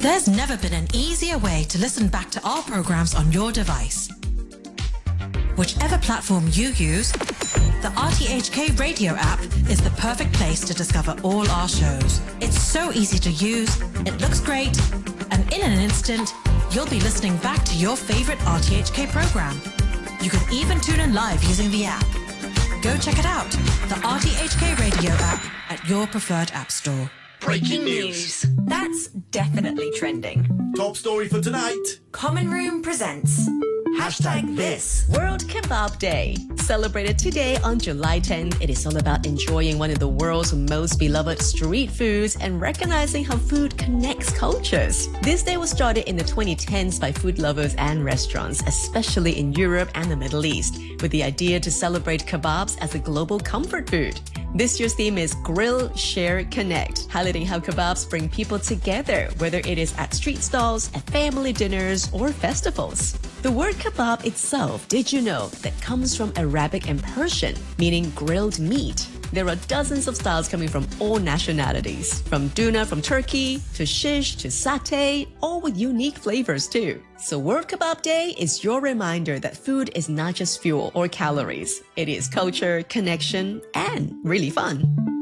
There's never been an easier way to listen back to our programs on your device. Whichever platform you use, the RTHK Radio app is the perfect place to discover all our shows. It's so easy to use, it looks great, and in an instant, you'll be listening back to your favorite RTHK program. You can even tune in live using the app. Go check it out, the RTHK Radio app at your preferred app store. Breaking news. That's definitely trending. Top story for tonight. Common Room presents #this World Kebab Day. Celebrated today on July 10th, it is all about enjoying one of the world's most beloved street foods and recognizing how food connects cultures. This day was started in the 2010s by food lovers and restaurants, especially in Europe and the Middle East, with the idea to celebrate kebabs as a global comfort food. This year's theme is Grill, Share, Connect, highlighting how kebabs bring people together, whether it is at street stalls, at family dinners, or festivals. The word kebab itself, did you know, that comes from Arabic and Persian, meaning grilled meat. There are dozens of styles coming from all nationalities, from doona from Turkey, to shish, to satay, all with unique flavors too. So World Kebab Day is your reminder that food is not just fuel or calories. It is culture, connection, and really fun.